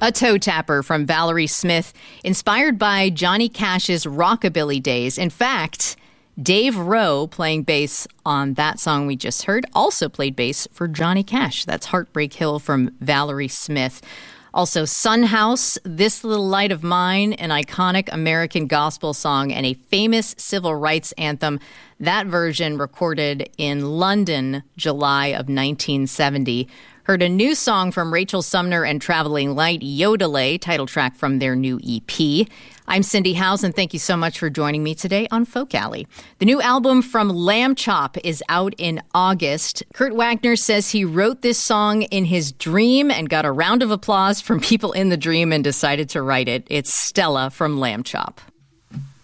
A Toe Tapper from Valerie Smith, inspired by Johnny Cash's rockabilly days. In fact, Dave Rowe, playing bass on that song we just heard, also played bass for Johnny Cash. That's Heartbreak Hill from Valerie Smith. Also, Son House, This Little Light of Mine, an iconic American gospel song and a famous civil rights anthem. That version recorded in London, July of 1970. Heard a new song from Rachel Sumner and Traveling Light, Yodelay, title track from their new EP. I'm Cindy Howes, and thank you so much for joining me today on Folk Alley. The new album from Lamb Chop is out in August. Kurt Wagner says he wrote this song in his dream and got a round of applause from people in the dream and decided to write it. It's Stella from Lamb Chop.